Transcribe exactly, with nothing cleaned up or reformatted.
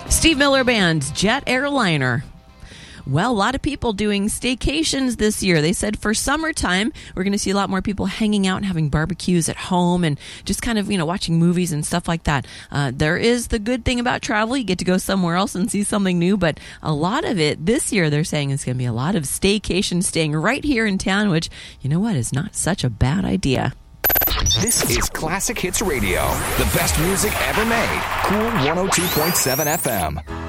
Steve Miller Band's Jet Airliner. Well, a lot of people doing staycations this year. They said for summertime, we're going to see a lot more people hanging out and having barbecues at home and just kind of, you know, watching movies and stuff like that. Uh, there is the good thing about travel. You get to go somewhere else and see something new. But a lot of it this year, they're saying is going to be a lot of staycation staying right here in town, which, you know what, is not such a bad idea. This is Classic Hits Radio, the best music ever made. Cool one oh two point seven F M.